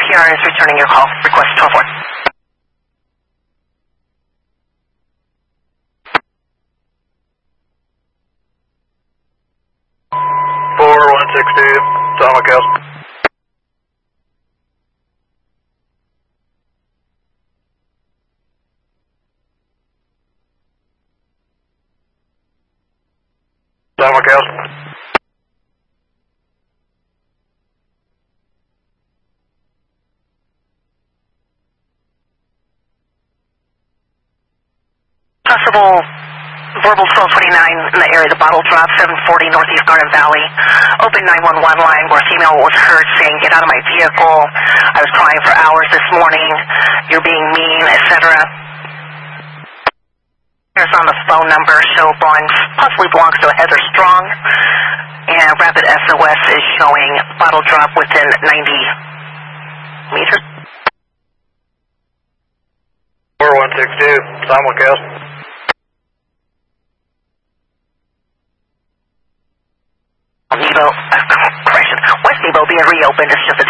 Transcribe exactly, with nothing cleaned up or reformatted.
T R is returning your call. Request twelve one. four one six two, Tom Cal. Tom Cal. Possible verbal twelve twenty-nine in the area of the bottle drop, seven forty Northeast Garden Valley. Open nine one one line where female was heard saying, "Get out of my vehicle. I was crying for hours this morning. You're being mean," et cetera. Here's on the phone number, show bonds, possibly belongs to Heather Strong. And rapid S O S is showing bottle drop within ninety meters. four one six two, Tom Cal. Nebo, uh, correction, West Nebo being reopened is just a